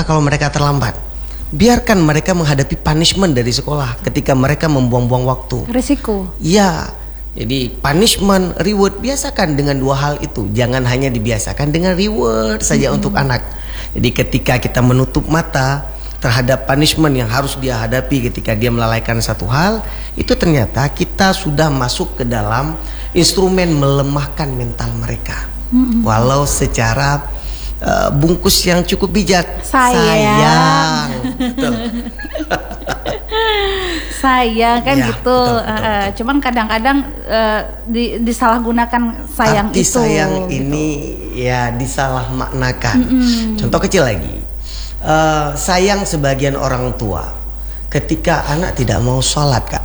apa kalau mereka terlambat? Biarkan mereka menghadapi punishment dari sekolah ketika mereka membuang-buang waktu. Risiko. Ya, jadi punishment, reward, biasakan dengan dua hal itu. Jangan hanya dibiasakan dengan reward saja untuk anak. Jadi ketika kita menutup mata terhadap punishment yang harus dia hadapi ketika dia melalaikan satu hal, itu ternyata kita sudah masuk ke dalam instrumen melemahkan mental mereka. Walau secara bungkus yang cukup bijak. Sayang. Betul. Sayang kan Ya, gitu. betul. Cuman kadang-kadang disalahgunakan sayang Arti itu. sayang gitu. ini ya disalah maknakan. Contoh kecil lagi. Sayang sebagian orang tua ketika anak tidak mau sholat, Kak.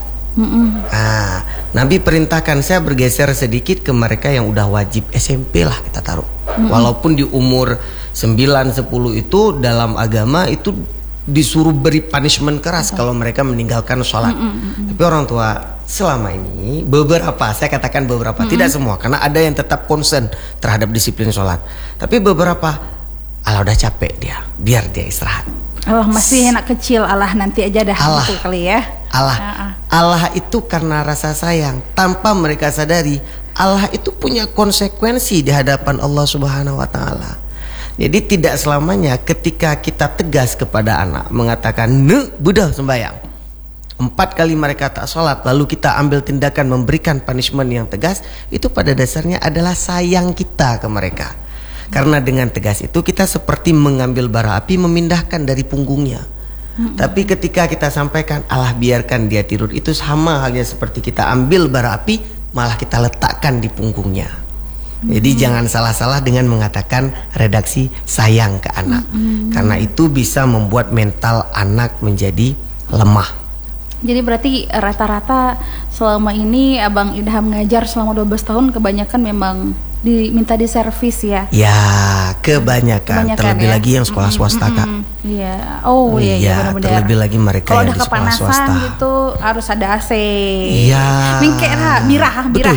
Nabi perintahkan saya bergeser sedikit ke mereka yang udah wajib SMP lah kita taruh. Walaupun di umur 9-10 itu dalam agama itu disuruh beri punishment keras kalau mereka meninggalkan sholat. Tapi orang tua selama ini beberapa, saya katakan beberapa, tidak semua, karena ada yang tetap concern terhadap disiplin sholat. Tapi beberapa, Allah udah capek dia, biar dia istirahat. Allah masih anak kecil, Allah nanti aja dah Allah. gitu kali ya. Allah itu karena rasa sayang, tanpa mereka sadari Allah itu punya konsekuensi di hadapan Allah Subhanahu wa taala. Jadi tidak selamanya ketika kita tegas kepada anak mengatakan budah sembahyang, 4 kali mereka tak sholat, lalu kita ambil tindakan memberikan punishment yang tegas, itu pada dasarnya adalah sayang kita ke mereka. Karena dengan tegas itu kita seperti mengambil bara api memindahkan dari punggungnya. Tapi ketika kita sampaikan Allah biarkan dia tidur, itu sama halnya seperti kita ambil bara api malah kita letakkan di punggungnya. Jadi jangan salah-salah dengan mengatakan redaksi sayang ke anak. Karena itu bisa membuat mental anak menjadi lemah. Jadi berarti rata-rata selama ini Abang Idham ngajar selama 12 tahun kebanyakan memang diminta di servis ya? Ya, kebanyakan terlebih ya? Lagi yang sekolah swasta, Kak. Iya. Oh iya, Iya, benar-benar. terlebih lagi mereka kalau yang udah di sekolah swasta. kepanasan gitu harus ada AC. Iya. Mingke birah.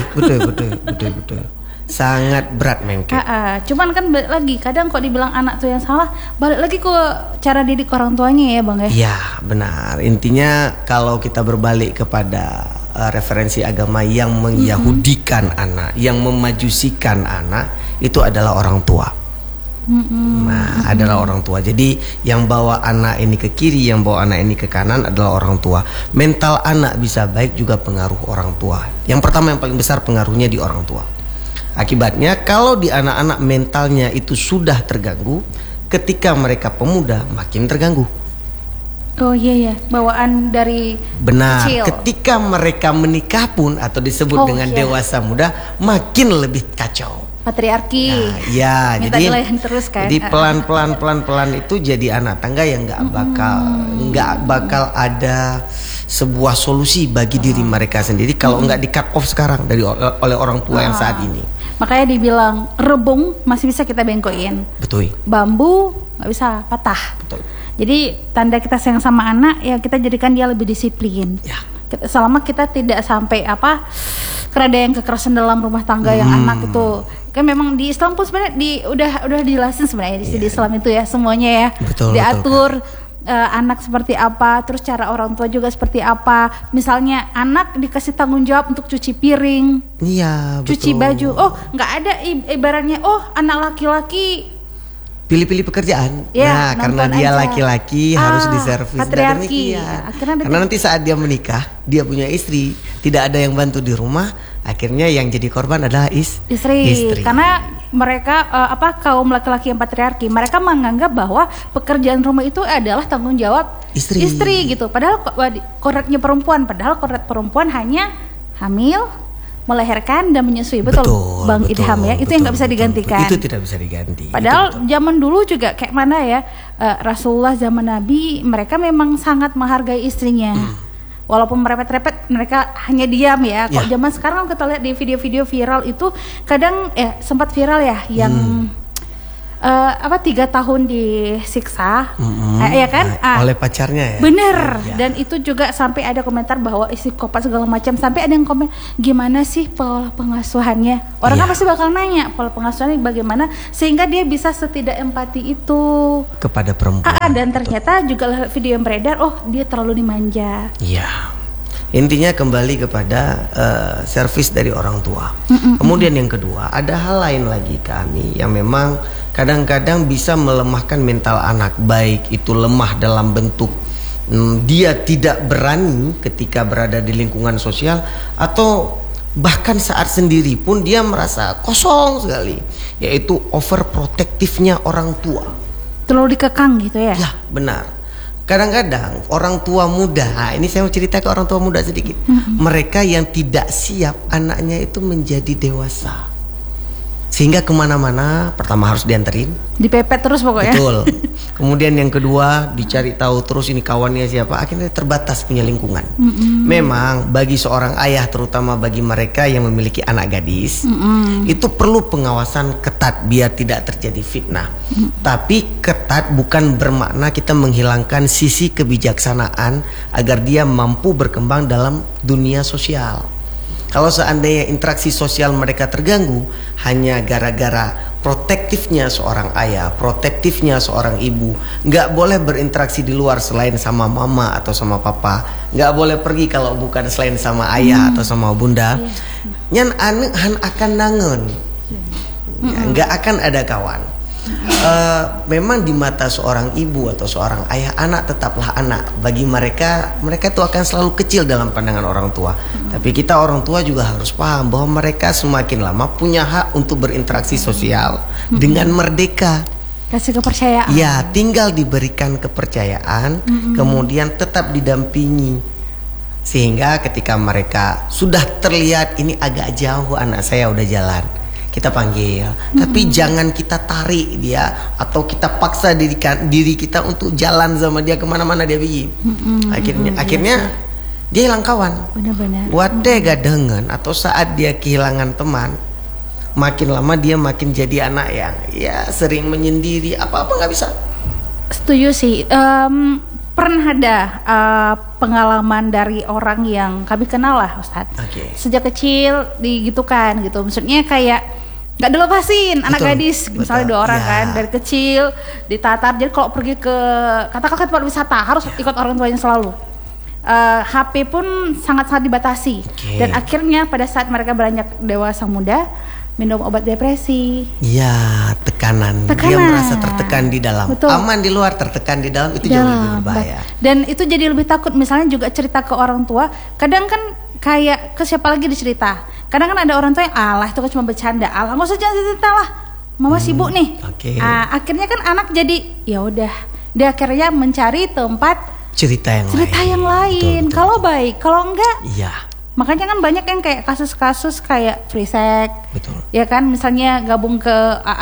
Betul. Sangat berat mengke. Cuman kan balik lagi, kadang kok dibilang anak tuh yang salah, balik lagi ke cara didik orang tuanya ya Bang ya? Iya, benar. Intinya kalau kita berbalik kepada referensi agama yang mengyahudikan anak, yang memajusikan anak, itu adalah orang tua. Adalah orang tua. Jadi yang bawa anak ini ke kiri, yang bawa anak ini ke kanan adalah orang tua. Mental anak bisa baik juga pengaruh orang tua. Yang pertama yang paling besar pengaruhnya di orang tua. Akibatnya kalau di anak-anak mentalnya itu sudah terganggu, ketika mereka pemuda makin terganggu. Oh iya, bawaan dari Benar, kecil. ketika mereka menikah pun atau disebut dengan dewasa muda makin lebih kacau. Patriarki. Nah, ya, minta jadi dilayan terus kan. Jadi pelan-pelan itu jadi anak tangga yang nggak bakal ada sebuah solusi bagi diri mereka sendiri kalau nggak di cut off sekarang oleh orang tua yang saat ini. Makanya dibilang rebung masih bisa kita bengkokin. Betul. Bambu nggak bisa patah. Betul. Jadi tanda kita sayang sama anak ya kita jadikan dia lebih disiplin. Ya. Selama kita tidak sampai kerada yang kekerasan dalam rumah tangga yang anak itu kan memang di Islam pun sebenarnya udah dijelasin sebenarnya di Islam itu ya semuanya ya. Betul, diatur. Anak seperti apa, terus cara orang tua juga seperti apa. Misalnya anak dikasih tanggung jawab untuk cuci piring, Iya, cuci baju. Oh, nggak ada ibaratnya. Oh, anak laki-laki pilih-pilih pekerjaan. Ya, karena nonton dia aja. laki-laki harus diservis. Patriarki. Karena nanti saat dia menikah, dia punya istri, tidak ada yang bantu di rumah, akhirnya yang jadi korban adalah istri. Karena mereka kaum laki-laki yang patriarki, mereka menganggap bahwa pekerjaan rumah itu adalah tanggung jawab istri gitu. Padahal kodratnya perempuan, perempuan hanya hamil, melahirkan dan menyusui. Betul Bang Idham ya, itu yang nggak bisa digantikan. Itu tidak bisa diganti. Padahal zaman dulu juga kayak mana ya, Rasulullah zaman Nabi mereka memang sangat menghargai istrinya. Walaupun merepet-repet mereka hanya diam ya. Kok zaman sekarang kita lihat di video-video viral itu kadang sempat viral ya yang 3 tahun disiksa, ya kan? Oleh pacarnya ya. Bener. Ya. Dan itu juga sampai ada komentar bahwa psikopat segala macam. Sampai ada yang komen, gimana sih pola pengasuhannya? Orang kan pasti bakal nanya pola pengasuhannya bagaimana sehingga dia bisa setidak empati itu kepada perempuan. Dan ternyata juga video yang beredar, oh dia terlalu dimanja. Iya. Intinya kembali kepada servis dari orang tua. Kemudian yang kedua, ada hal lain lagi kami yang memang kadang-kadang bisa melemahkan mental anak. Baik itu lemah dalam bentuk dia tidak berani ketika berada di lingkungan sosial, atau bahkan saat sendiri pun dia merasa kosong sekali, yaitu overprotektifnya orang tua. Terlalu dikekang gitu ya? Ya benar. Kadang-kadang orang tua muda, ini saya mau cerita ke orang tua muda sedikit. Mereka yang tidak siap anaknya itu menjadi dewasa, sehingga kemana-mana pertama harus dianterin, dipepet terus pokoknya. Betul. Kemudian yang kedua dicari tahu terus ini kawannya siapa. Akhirnya terbatas punya lingkungan. Memang bagi seorang ayah, terutama bagi mereka yang memiliki anak gadis, itu perlu pengawasan ketat biar tidak terjadi fitnah. Tapi ketat bukan bermakna kita menghilangkan sisi kebijaksanaan agar dia mampu berkembang dalam dunia sosial. Kalau seandainya interaksi sosial mereka terganggu hanya gara-gara protektifnya seorang ayah, protektifnya seorang ibu, nggak boleh berinteraksi di luar selain sama mama atau sama papa, nggak boleh pergi kalau bukan selain sama ayah atau sama bunda, nyan han akan nangen, nggak akan ada kawan. Memang di mata seorang ibu atau seorang ayah, anak tetaplah anak. Bagi mereka itu akan selalu kecil dalam pandangan orang tua. Tapi kita orang tua juga harus paham bahwa mereka semakin lama punya hak untuk berinteraksi sosial dengan merdeka. Kasih kepercayaan. Ya, tinggal diberikan kepercayaan, kemudian tetap didampingi. Sehingga ketika mereka sudah terlihat ini agak jauh anak saya udah jalan, kita panggil, tapi jangan kita tarik dia atau kita paksa diri kita untuk jalan sama dia kemana-mana dia pergi. Akhirnya dia hilang kawan. Benar-benar. Wade gadengan atau saat dia kehilangan teman, makin lama dia makin jadi anak yang ya sering menyendiri, apa-apa nggak bisa. Setuju sih. Pernah ada pengalaman dari orang yang kami kenal lah, Ustadz. Sejak kecil digitukan gitu. Maksudnya kayak nggak dilepasin anak gadis, misalnya 2 orang kan dari kecil ditatar. Jadi kalau pergi ke katakanlah tempat wisata harus ikut orang tuanya selalu. HP pun sangat-sangat dibatasi. Dan akhirnya pada saat mereka beranjak dewasa muda, minum obat depresi. Iya, tekanan. Dia merasa tertekan di dalam. Betul. Aman di luar, tertekan di dalam, itu jauh lebih berbahaya. Dan itu jadi lebih takut. Misalnya juga cerita ke orang tua, kadang kan kayak ke siapa lagi dicerita. Kadang kan ada orang tua yang alah itu kan cuma bercanda, alah nggak usah cerita lah, mama sibuk nih. Akhirnya kan anak jadi ya udah, dia akhirnya mencari tempat cerita yang lain. Kalau baik, kalau enggak, iya. Makanya kan banyak yang kayak kasus-kasus kayak free sex, ya kan, misalnya gabung ke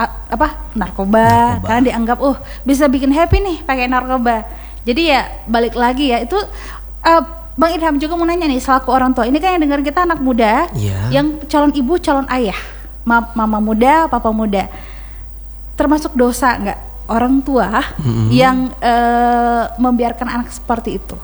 narkoba, karena dianggap bisa bikin happy nih pakai narkoba. Jadi ya balik lagi ya itu. Bang Irham juga mau nanya nih selaku orang tua, ini kan yang dengar kita anak muda, yang calon ibu, calon ayah, mama muda, papa muda, termasuk dosa nggak orang tua yang membiarkan anak seperti itu?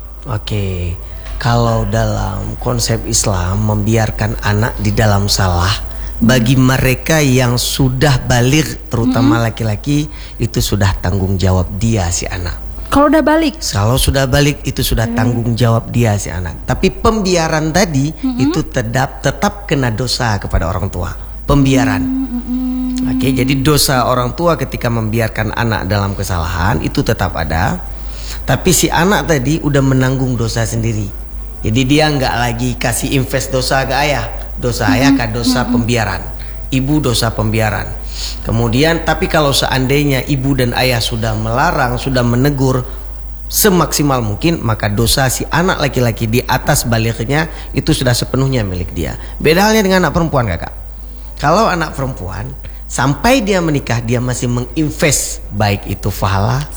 Kalau dalam konsep Islam membiarkan anak di dalam salah, bagi mereka yang sudah baligh, terutama laki-laki, itu sudah tanggung jawab dia si anak. Kalau sudah balik itu sudah tanggung jawab dia si anak. Tapi pembiaran tadi itu tetap kena dosa kepada orang tua. Pembiaran. Jadi dosa orang tua ketika membiarkan anak dalam kesalahan itu tetap ada. Tapi si anak tadi udah menanggung dosa sendiri. Jadi dia nggak lagi kasih invest dosa ke ayah. Dosa ayah ke dosa pembiaran. Ibu dosa pembiaran. Kemudian tapi kalau seandainya ibu dan ayah sudah melarang, sudah menegur semaksimal mungkin, maka dosa si anak laki-laki di atas balighnya itu sudah sepenuhnya milik dia. Beda halnya dengan anak perempuan, kakak. Kalau anak perempuan sampai dia menikah dia masih menginvest, baik itu fahala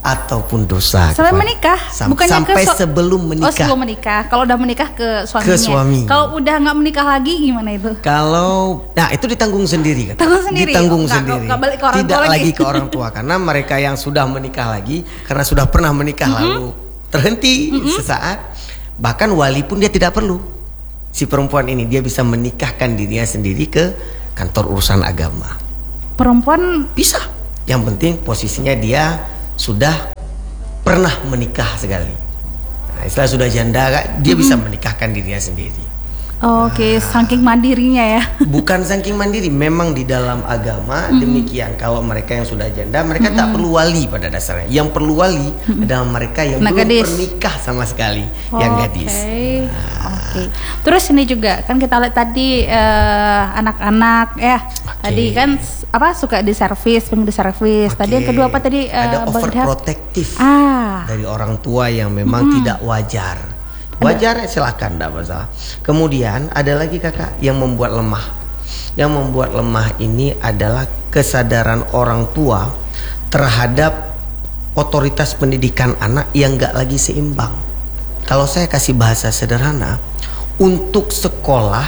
ataupun dosa. Sampai menikah, bukannya sampai sebelum menikah. Oh, sebelum menikah. Kalau udah menikah ke suaminya. Ke suami. Kalau udah nggak menikah lagi gimana itu? Nah itu ditanggung sendiri kan? Tanggung sendiri. Ditanggung sendiri. Nggak balik ke orang Tidak tua lagi ke orang tua karena mereka yang sudah menikah lagi karena sudah pernah menikah lalu terhenti sesaat. Bahkan wali pun dia tidak perlu. Si perempuan ini dia bisa menikahkan dirinya sendiri ke kantor urusan agama. Perempuan bisa. Yang penting posisinya dia sudah pernah menikah sekali. Nah, setelah sudah janda, dia bisa menikahkan dirinya sendiri. Oke, saking mandirinya ya. Bukan saking mandiri, memang di dalam agama demikian. Kalau mereka yang sudah janda, mereka tak perlu wali pada dasarnya. Yang perlu wali adalah mereka yang belum pernikah sama sekali, yang gadis. Oke. Terus ini juga kan kita lihat tadi anak-anak ya. Tadi kan suka di servis, pengen di servis. Tadi yang kedua apa tadi? Ada overprotective dari orang tua yang memang tidak wajar. Wajar silakan, tidak masalah. Kemudian ada lagi kakak yang membuat lemah. Yang membuat lemah ini adalah kesadaran orang tua terhadap otoritas pendidikan anak yang nggak lagi seimbang. Kalau saya kasih bahasa sederhana, untuk sekolah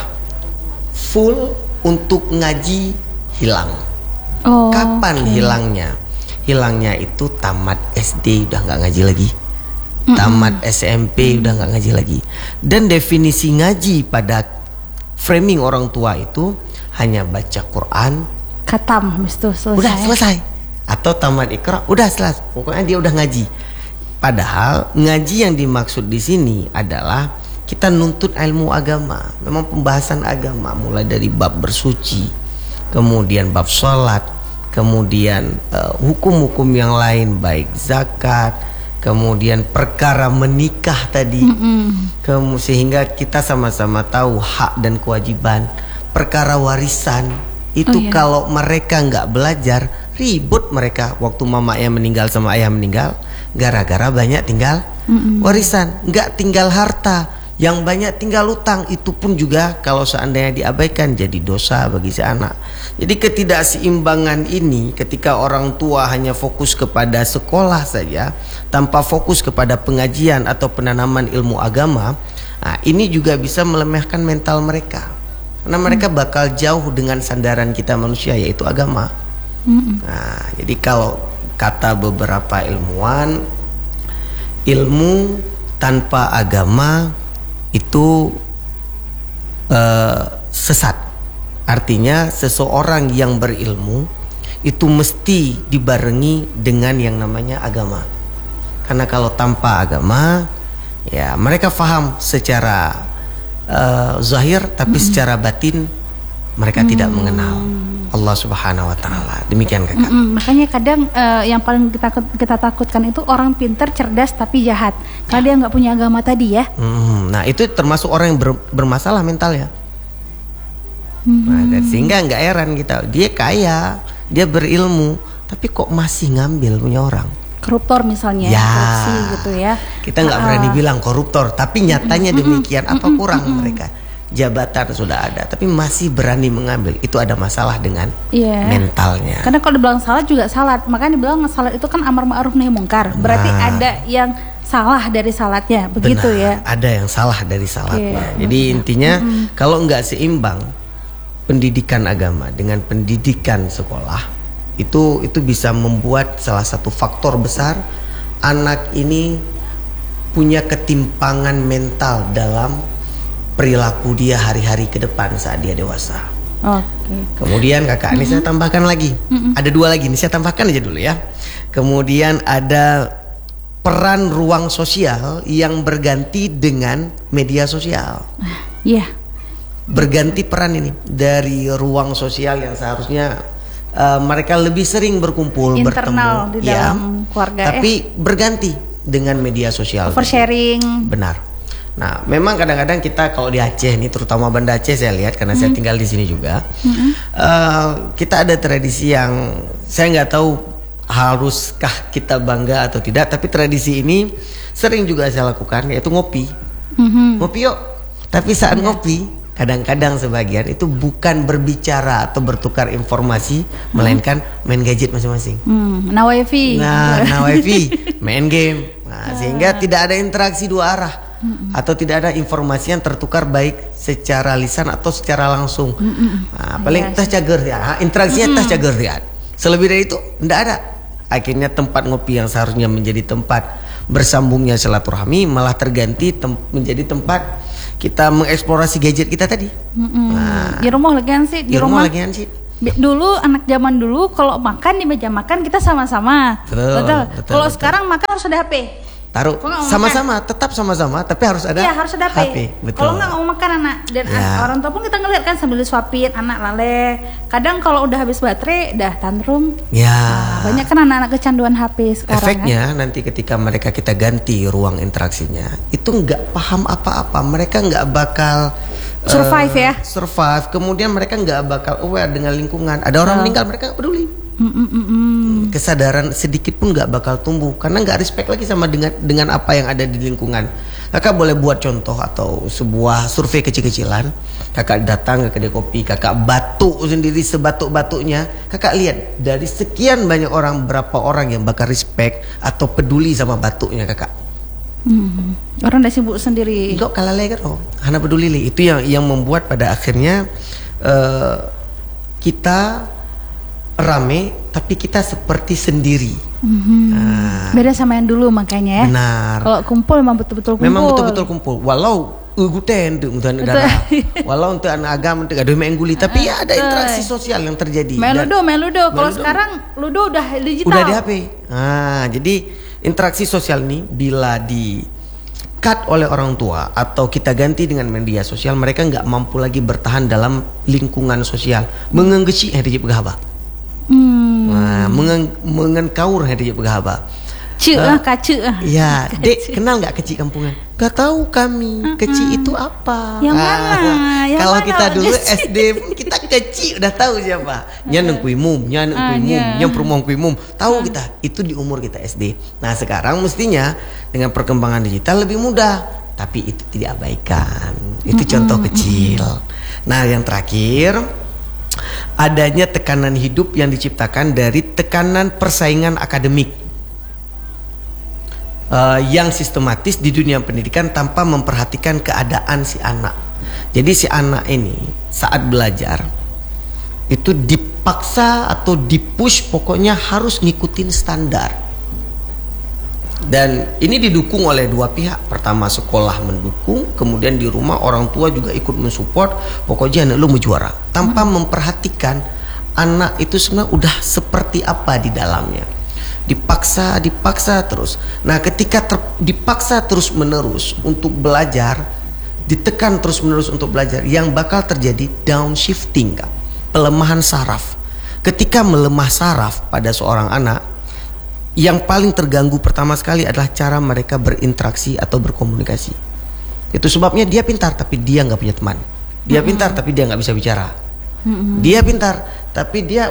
full, untuk ngaji hilang. Kapan hilangnya? Hilangnya itu tamat SD udah nggak ngaji lagi. Tamat SMP udah nggak ngaji lagi. Dan definisi ngaji pada framing orang tua itu hanya baca Quran, khatam, habis itu selesai. Udah selesai. Atau tamat Iqra, udah selesai. Pokoknya dia udah ngaji. Padahal ngaji yang dimaksud di sini adalah kita nuntut ilmu agama. Memang pembahasan agama mulai dari bab bersuci, kemudian bab sholat, kemudian hukum-hukum yang lain baik zakat, kemudian perkara menikah tadi, sehingga kita sama-sama tahu hak dan kewajiban. Perkara warisan itu kalau mereka nggak belajar, ribut mereka waktu mamanya meninggal sama ayah meninggal, gara-gara banyak tinggal warisan, nggak tinggal harta, yang banyak tinggal utang. Itu pun juga kalau seandainya diabaikan jadi dosa bagi si anak. Jadi ketidakseimbangan ini ketika orang tua hanya fokus kepada sekolah saja tanpa fokus kepada pengajian atau penanaman ilmu agama, nah, ini juga bisa melemahkan mental mereka. Karena mereka bakal jauh dengan sandaran kita manusia, yaitu agama. Nah, jadi kalau kata beberapa ilmuwan, ilmu tanpa agama itu sesat. Artinya seseorang yang berilmu itu mesti dibarengi dengan yang namanya agama. Karena kalau tanpa agama, ya mereka faham secara zahir, tapi secara batin mereka tidak mengenal Allah Subhanahu wa taala. Demikian kakak. Makanya kadang yang paling kita takutkan itu orang pintar, cerdas tapi jahat. Karena dia nggak punya agama tadi ya. Nah, itu termasuk orang yang bermasalah mentalnya. Nah, sehingga nggak heran kita, dia kaya, dia berilmu, tapi kok masih ngambil punya orang. Koruptor misalnya, korupsi gitu ya. Kita nggak berani bilang koruptor, tapi nyatanya demikian. Apa kurang mereka? Jabatan sudah ada, tapi masih berani mengambil. Itu ada masalah dengan mentalnya. Karena kalau dibilang salat juga salat, makanya dibilang salat itu kan amar ma'ruf nahi mungkar. Berarti ada yang salah dari salatnya, begitu ya? Ada yang salah dari salatnya. Jadi intinya kalau nggak seimbang pendidikan agama dengan pendidikan sekolah, itu bisa membuat salah satu faktor besar anak ini punya ketimpangan mental dalam perilaku dia hari-hari ke depan saat dia dewasa. Kemudian kakak ini saya tambahkan lagi, ada dua lagi nih, saya tambahkan aja dulu ya. Kemudian ada peran ruang sosial yang berganti dengan media sosial. Berganti peran ini dari ruang sosial yang seharusnya mereka lebih sering berkumpul, internal bertemu di dalam keluarga, tapi berganti dengan media sosial. Oversharing. Benar. Nah, memang kadang-kadang kita kalau di Aceh ini, terutama Banda Aceh saya lihat karena saya tinggal di sini juga, kita ada tradisi yang saya nggak tahu haruskah kita bangga atau tidak, tapi tradisi ini sering juga saya lakukan, yaitu ngopi. Ngopi yuk. Tapi saat ngopi kadang-kadang sebagian itu bukan berbicara atau bertukar informasi, melainkan main gadget masing-masing. Nah wifi. Nah wifi, main game. Nah, sehingga tidak ada interaksi dua arah. Atau tidak ada informasi yang tertukar baik secara lisan atau secara langsung. Nah, paling tas cager ya, interaksinya tas cager ya. Selebih dari itu tidak ada. Akhirnya tempat ngopi yang seharusnya menjadi tempat bersambungnya silaturahmi malah terganti menjadi tempat kita mengeksplorasi gadget kita tadi. Nah, di rumah lagi sih, di rumah lagi sih. Dulu anak zaman dulu kalau makan di meja makan kita sama-sama. Betul. Kalau sekarang makan harus ada HP. Taruh sama-sama, tetap sama-sama, tapi harus ada. Iya, harus ada HP. Kalau nggak mau makan anak dan orang tua pun kita ngeliat kan sambil disuapin anak lale. Kadang kalau udah habis baterai, dah tantrum. Ya. Banyak kan anak-anak kecanduan HP sekarang. Efeknya nanti ketika mereka kita ganti ruang interaksinya, itu nggak paham apa-apa. Mereka nggak bakal survive. Kemudian mereka nggak bakal aware dengan lingkungan. Ada orang meninggal, mereka nggak peduli. Kesadaran sedikit pun nggak bakal tumbuh karena nggak respect lagi sama dengan apa yang ada di lingkungan. Kakak boleh buat contoh atau sebuah survei kecil-kecilan. Kakak datang ke kedai kopi, kakak batuk sendiri sebatuk-batuknya. Kakak lihat dari sekian banyak orang berapa orang yang bakal respect atau peduli sama batuknya kakak. Orang udah sibuk sendiri. Enggak kalah lagi kan, hana peduli li. Itu yang membuat pada akhirnya kita rame tapi kita seperti sendiri. Beda sama yang dulu makanya ya. Benar. Kalau kumpul memang betul-betul kumpul. Memang betul-betul kumpul. Walau guten untuk negara, walau untuk anak agama untuk ada mengguli, tapi ya ada interaksi sosial yang terjadi. Meludo. Kalau sekarang ludo udah digital. Udah di HP. Jadi interaksi sosial ini bila di cut oleh orang tua atau kita ganti dengan media sosial, mereka nggak mampu lagi bertahan dalam lingkungan sosial. Mengenggesi di pegahaba. Mengenkaur di pegahaba. Kacik. Ya, Dek, kenal nggak kecik kampungan? Gak tahu kami. Kecik itu apa? Yang mana? Kalau kita dulu SD pun kita kecik udah tahu siapa. Nyan kuimum, nyan perumong kuimum. Tahu kita. Itu di umur kita SD. Nah, sekarang mestinya dengan perkembangan digital lebih mudah, tapi itu tidak abaikan. Itu contoh kecil. Nah, yang terakhir, adanya tekanan hidup yang diciptakan dari tekanan persaingan akademik yang sistematis di dunia pendidikan tanpa memperhatikan keadaan si anak. Jadi si anak ini saat belajar itu dipaksa atau dipush, pokoknya harus ngikutin standar. Dan ini didukung oleh dua pihak. Pertama sekolah mendukung, kemudian di rumah orang tua juga ikut mensupport. Pokoknya anak lu mau juara, tanpa memperhatikan anak itu sebenarnya udah seperti apa di dalamnya. Dipaksa terus. Nah, ketika dipaksa terus menerus untuk belajar, ditekan terus menerus untuk belajar, yang bakal terjadi downshifting, pelemahan saraf. Ketika melemah saraf pada seorang anak, yang paling terganggu pertama sekali adalah cara mereka berinteraksi atau berkomunikasi. Itu sebabnya dia pintar tapi dia nggak punya teman. Dia pintar tapi dia nggak bisa bicara. Dia pintar tapi dia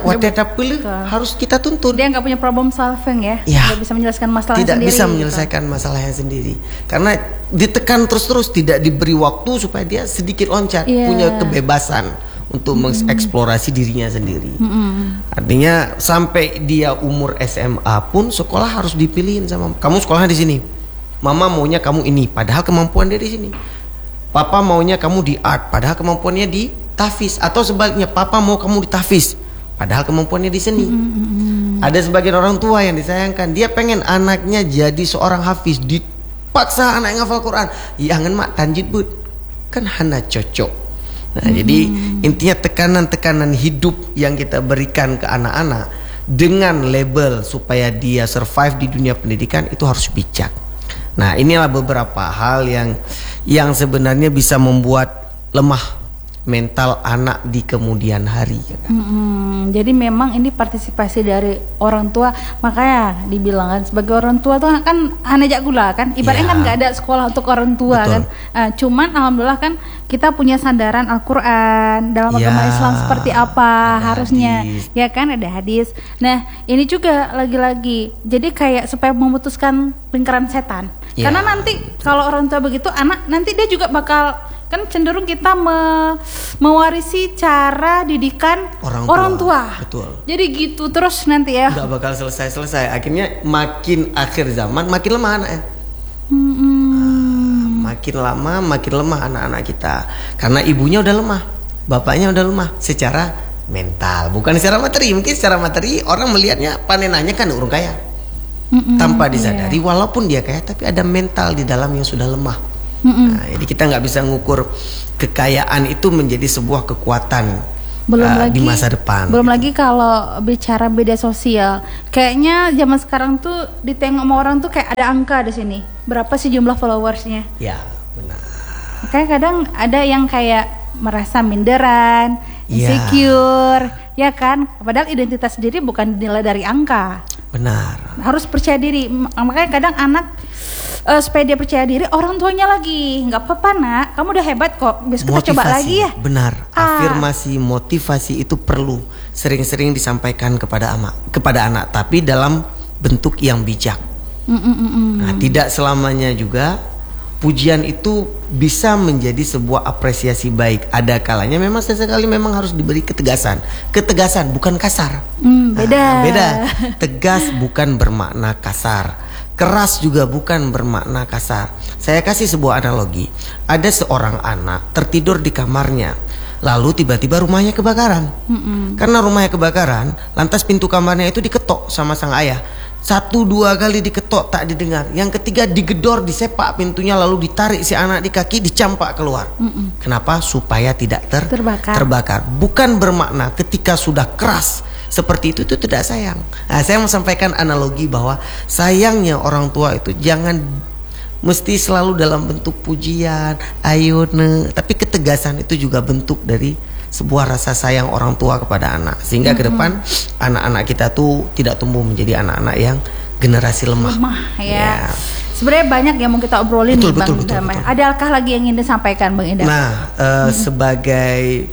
harus kita tuntun. Dia nggak punya problem solving ya. Nggak bisa menyelesaikan masalah sendiri. Tidak bisa menyelesaikan masalahnya sendiri karena ditekan terus diberi waktu supaya dia sedikit loncat, punya kebebasan untuk mengeksplorasi dirinya sendiri. Artinya sampai dia umur SMA pun sekolah harus dipilihin sama kamu, sekolahnya di sini. Mama maunya kamu ini, padahal kemampuan dia di sini. Papa maunya kamu di art, padahal kemampuannya di tahfiz, atau sebaliknya papa mau kamu di tahfiz, padahal kemampuannya di seni. Ada sebagian orang tua yang disayangkan, dia pengen anaknya jadi seorang hafiz, dipaksa anak ngafal Quran. Jangan mak tanjid bud, kan hana cocok. Nah, jadi intinya tekanan-tekanan hidup yang kita berikan ke anak-anak dengan label supaya dia survive di dunia pendidikan itu harus bijak. Nah, inilah beberapa hal yang sebenarnya bisa membuat lemah mental anak di kemudian hari. Jadi memang ini partisipasi dari orang tua, makanya dibilang kan sebagai orang tua tuh kan anajak gula kan, ibaratnya kan nggak ada sekolah untuk orang tua. Betul. Kan. Cuman alhamdulillah kan kita punya sandaran Al-Quran dalam agama Islam seperti apa harusnya, hadis. Ya kan ada hadis. Nah ini juga lagi-lagi jadi kayak supaya memutuskan lingkaran setan. Karena nanti kalau orang tua begitu, anak nanti dia juga bakal kan cenderung kita mewarisi cara didikan orang tua. Betul. Jadi gitu terus nanti ya. Nggak bakal selesai. Akhirnya makin akhir zaman makin lemah anaknya. Makin lama makin lemah anak-anak kita karena ibunya udah lemah, bapaknya udah lemah secara mental, bukan secara materi. Mungkin secara materi orang melihatnya panenannya kan orang kaya, tanpa disadari walaupun dia kaya tapi ada mental di dalam yang sudah lemah. Nah, jadi kita nggak bisa ngukur kekayaan itu menjadi sebuah kekuatan di masa depan. Belum lagi kalau bicara beda sosial, kayaknya zaman sekarang tuh ditengok sama orang tuh kayak ada angka di sini. Berapa sih jumlah followersnya? Ya, benar. Makanya kadang ada yang kayak merasa minderan, insecure, ya kan? Padahal identitas sendiri bukan dinilai dari angka. Benar. Harus percaya diri. Makanya kadang anak supaya dia percaya diri, orang tuanya lagi nggak apa-apa nak, kamu udah hebat kok, besok kita coba lagi ya. Benar. Afirmasi, motivasi itu perlu sering-sering disampaikan kepada anak, tapi dalam bentuk yang bijak. Nah, tidak selamanya juga pujian itu bisa menjadi sebuah apresiasi baik. Ada kalanya memang sesekali memang harus diberi ketegasan bukan kasar. Beda. Tegas bukan bermakna kasar. Keras juga bukan bermakna kasar. Saya kasih sebuah analogi. Ada seorang anak tertidur di kamarnya, lalu tiba-tiba rumahnya kebakaran. Karena rumahnya kebakaran, lantas pintu kamarnya itu diketok sama sang ayah. 1-2 kali diketok tak didengar. Yang ketiga digedor, disepak pintunya, lalu ditarik si anak di kaki, dicampak keluar. Kenapa? Supaya tidak terbakar. Bukan bermakna ketika sudah keras seperti itu tidak sayang. Nah, saya mau sampaikan analogi bahwa sayangnya orang tua itu jangan mesti selalu dalam bentuk pujian, ayo tapi ketegasan itu juga bentuk dari sebuah rasa sayang orang tua kepada anak, sehingga ke depan anak-anak kita tuh tidak tumbuh menjadi anak-anak yang generasi lemah ya. Sebenarnya banyak yang mau kita obrolin nih Bang Damai. Adakah lagi yang ingin disampaikan Bang Idam? Nah, sebagai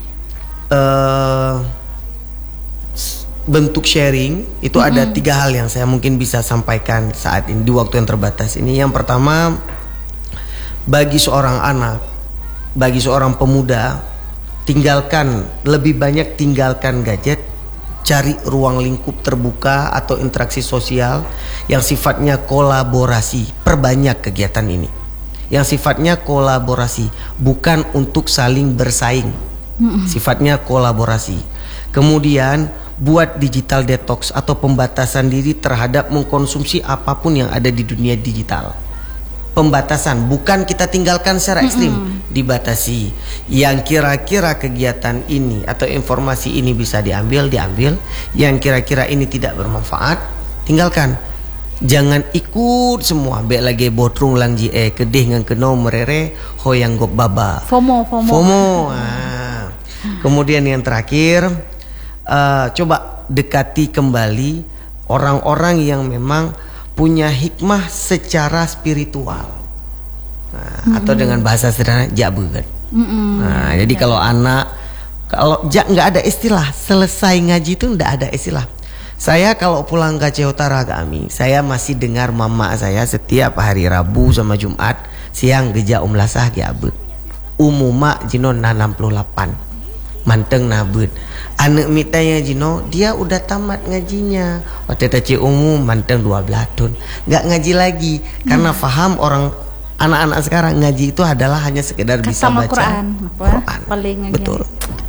bentuk sharing itu ada 3 hal yang saya mungkin bisa sampaikan saat ini di waktu yang terbatas ini. Yang pertama, bagi seorang anak, bagi seorang pemuda, lebih banyak tinggalkan gadget, cari ruang lingkup terbuka atau interaksi sosial yang sifatnya kolaborasi. Perbanyak kegiatan ini yang sifatnya kolaborasi, bukan untuk saling bersaing. Sifatnya kolaborasi. Kemudian buat digital detox atau pembatasan diri terhadap mengkonsumsi apapun yang ada di dunia digital. Pembatasan, bukan kita tinggalkan secara ekstrim, dibatasi. Yang kira-kira kegiatan ini atau informasi ini bisa diambil. Yang kira-kira ini tidak bermanfaat, tinggalkan. Jangan ikut semua. Bek lagi botrung lang jie kedih ngan keno merere hoyang gop baba. FOMO. Nah. Kemudian yang terakhir, coba dekati kembali orang-orang yang memang punya hikmah secara spiritual. Atau dengan bahasa sederhana jabugan. Nah, jadi kalau nggak ada istilah selesai ngaji itu nggak ada istilah. Saya kalau pulang ke Aceh Utara kami, saya masih dengar mama saya setiap hari Rabu sama Jumat siang geja umlasah giabut. Umuma jinon 68. Manteng nabut. Anak mitanya Jino, dia udah tamat ngajinya. Waktu taci umum manteng 12 tahun. Nggak ngaji lagi karena faham anak-anak sekarang ngaji itu adalah hanya sekedar bisa baca Quran. Betul.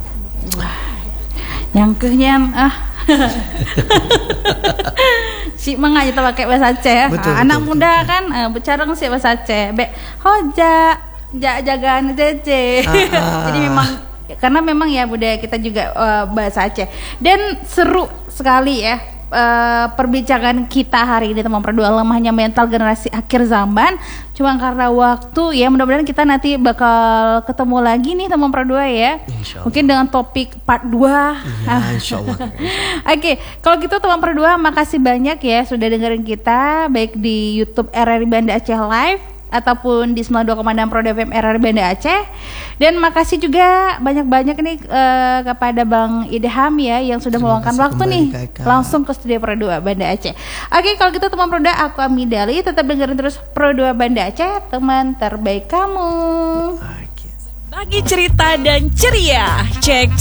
Yang kenyang si mengaji tak pakai bahasa Aceh. Anak muda kan bicara sih bahasa Aceh. Hoja jagaan cece. Jadi karena memang ya budaya kita juga bahasa Aceh. Dan seru sekali ya perbincangan kita hari ini teman berdua, lemahnya mental generasi akhir zaman. Cuma karena waktu ya, mudah-mudahan kita nanti bakal ketemu lagi nih teman berdua ya. Mungkin dengan topik part 2 ya, insyaallah. Oke, kalau gitu teman berdua makasih banyak ya sudah dengerin kita baik di YouTube RRI Banda Aceh Live ataupun di 92,6 Pro FM RRI Banda Aceh. Dan makasih juga banyak-banyak nih kepada Bang Idham ya yang sudah meluangkan waktu nih langsung ke studio Pro 2 Banda Aceh. Oke, kalau gitu teman Pro 2, aku Amidali, tetap dengerin terus Pro 2 Banda Aceh, teman terbaik kamu. Bagi cerita dan ceria, cek